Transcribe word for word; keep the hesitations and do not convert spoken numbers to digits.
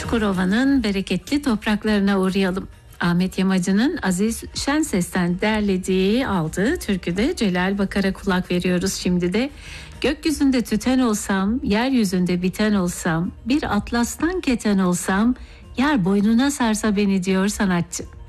Çukurova'nın bereketli topraklarına uğrayalım. Ahmet Yamacı'nın Aziz Şenses'ten derlediği, aldığı türküde Celal Bakar'a kulak veriyoruz şimdi de. Gökyüzünde tüten olsam, yeryüzünde biten olsam, bir atlastan keten olsam, yer boynuna sarsa beni diyor sanatçı.